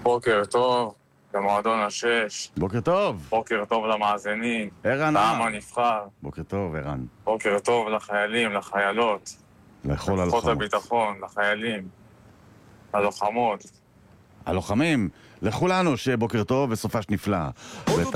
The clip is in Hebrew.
בוקר טוב, במועדון השש. בוקר טוב. בוקר טוב למאזינים. ערן. לעם הנבחר. בוקר טוב, ערן. בוקר טוב לחיילים, לחיילות. לכל לכוחות הלוחמות. הביטחון, לחיילים. ללוחמות. הלוחמים, לכולנו שבוקר טוב וסופש נפלא.